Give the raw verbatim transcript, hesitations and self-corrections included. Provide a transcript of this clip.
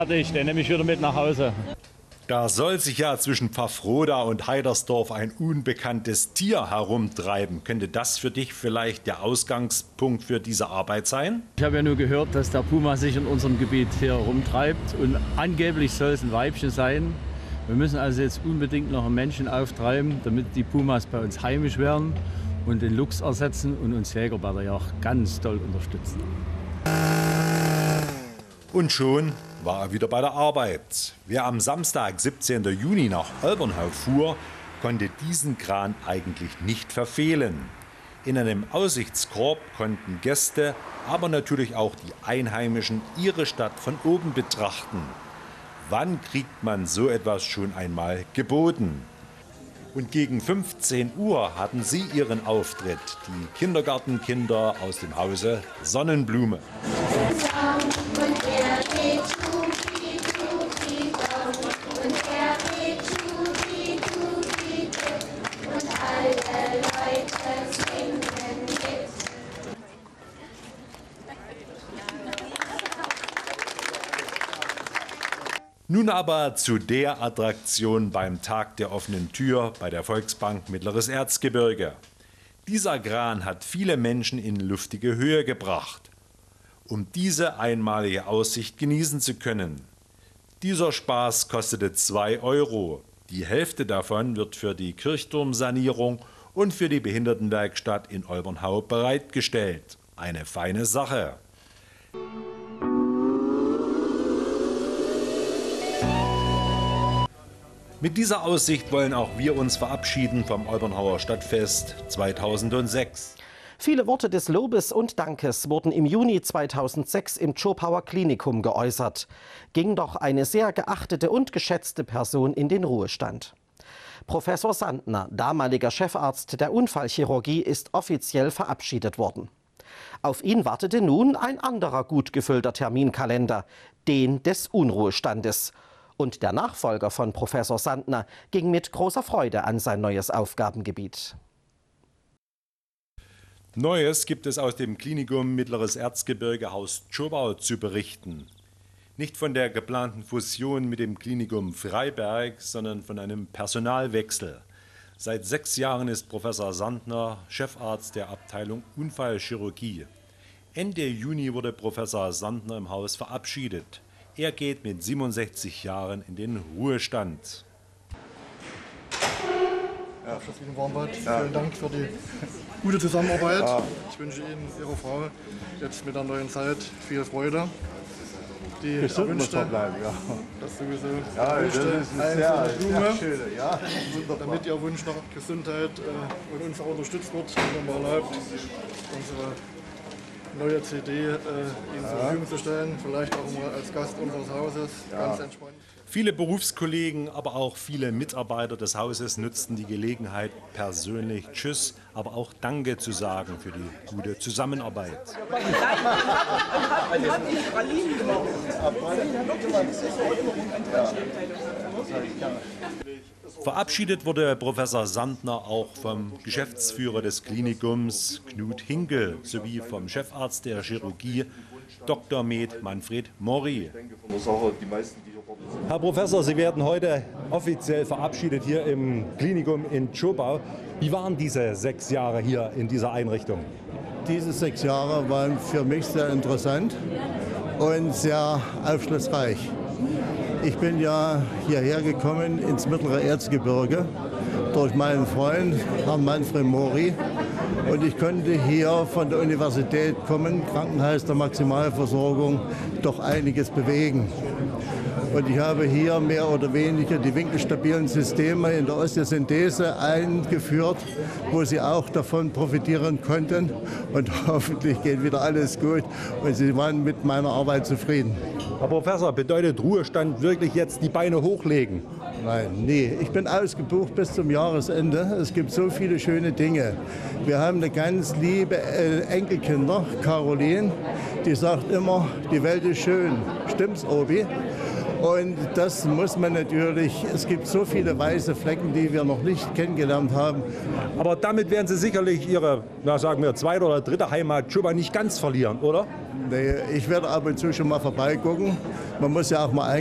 Ich den nehme ich wieder mit nach Hause. Da soll sich ja zwischen Pfaffroda und Heidersdorf ein unbekanntes Tier herumtreiben. Könnte das für dich vielleicht der Ausgangspunkt für diese Arbeit sein? Ich habe ja nur gehört, dass der Puma sich in unserem Gebiet hier herumtreibt und angeblich soll es ein Weibchen sein. Wir müssen also jetzt unbedingt noch einen Menschen auftreiben, damit die Pumas bei uns heimisch werden und den Luchs ersetzen und uns Jäger bei der Jagd ganz toll unterstützen. Und schon war er wieder bei der Arbeit. Wer am Samstag, siebzehnten Juni nach Olbernhau fuhr, konnte diesen Kran eigentlich nicht verfehlen. In einem Aussichtskorb konnten Gäste, aber natürlich auch die Einheimischen ihre Stadt von oben betrachten. Wann kriegt man so etwas schon einmal geboten? Und gegen fünfzehn Uhr hatten sie ihren Auftritt, die Kindergartenkinder aus dem Hause Sonnenblume. Nun aber zu der Attraktion beim Tag der offenen Tür bei der Volksbank Mittleres Erzgebirge. Dieser Kran hat viele Menschen in luftige Höhe gebracht, um diese einmalige Aussicht genießen zu können. Dieser Spaß kostete zwei Euro. Die Hälfte davon wird für die Kirchturmsanierung und für die Behindertenwerkstatt in Olbernhau bereitgestellt. Eine feine Sache. Mit dieser Aussicht wollen auch wir uns verabschieden vom Olbernhauer Stadtfest zweitausendsechs. Viele Worte des Lobes und Dankes wurden im Juni zweitausendsechs im Zschopauer Klinikum geäußert. Ging doch eine sehr geachtete und geschätzte Person in den Ruhestand. Professor Sandner, damaliger Chefarzt der Unfallchirurgie, ist offiziell verabschiedet worden. Auf ihn wartete nun ein anderer gut gefüllter Terminkalender, den des Unruhestandes. Und der Nachfolger von Professor Sandner ging mit großer Freude an sein neues Aufgabengebiet. Neues gibt es aus dem Klinikum Mittleres Erzgebirge Haus Zschopau zu berichten. Nicht von der geplanten Fusion mit dem Klinikum Freiberg, sondern von einem Personalwechsel. Seit sechs Jahren ist Professor Sandner Chefarzt der Abteilung Unfallchirurgie. Ende Juni wurde Professor Sandner im Haus verabschiedet. Er geht mit siebenundsechzig Jahren in den Ruhestand. Ja, Schlosswien Warmbad, vielen Dank für die gute Zusammenarbeit. Ja. Ich wünsche Ihnen, Ihrer Frau, jetzt mit der neuen Zeit viel Freude. Die Gesund erwünschte, muss man bleiben, ja. Das sowieso Ja, erwünschte das ist eine sehr, Blume, sehr schöne, ja. damit Ihr Wunsch nach Gesundheit äh, und uns auch unterstützt wird, wenn man erlaubt, unsere neue C D äh, Ihnen zur Verfügung zu stellen, vielleicht auch mal als Gast unseres Hauses, ja. Ganz entspannt. Viele Berufskollegen, aber auch viele Mitarbeiter des Hauses nutzten die Gelegenheit, persönlich Tschüss, aber auch Danke zu sagen für die gute Zusammenarbeit. Verabschiedet wurde Professor Sandner auch vom Geschäftsführer des Klinikums, Knut Hinkel, sowie vom Chefarzt der Chirurgie, Doktor med Manfred Mori. Herr Professor, Sie werden heute offiziell verabschiedet hier im Klinikum in Zschopau. Wie waren diese sechs Jahre hier in dieser Einrichtung? Diese sechs Jahre waren für mich sehr interessant und sehr aufschlussreich. Ich bin ja hierher gekommen ins Mittlere Erzgebirge durch meinen Freund, Herrn Manfred Mori. Und ich konnte hier von der Universität kommen, Krankenhaus der Maximalversorgung, doch einiges bewegen. Und ich habe hier mehr oder weniger die winkelstabilen Systeme in der Osteosynthese eingeführt, wo Sie auch davon profitieren konnten. Und hoffentlich geht wieder alles gut und Sie waren mit meiner Arbeit zufrieden. Herr Professor, bedeutet Ruhestand wirklich jetzt die Beine hochlegen? Nein, nie. Ich bin ausgebucht bis zum Jahresende. Es gibt so viele schöne Dinge. Wir haben eine ganz liebe Enkelkinder, Caroline, die sagt immer, die Welt ist schön. Stimmt's, Obi? Und das muss man natürlich, es gibt so viele weiße Flecken, die wir noch nicht kennengelernt haben. Aber damit werden Sie sicherlich Ihre, na sagen wir, zweite oder dritte Heimat Chuba nicht ganz verlieren, oder? Nee, ich werde ab und zu schon mal vorbeigucken. Man muss ja auch mal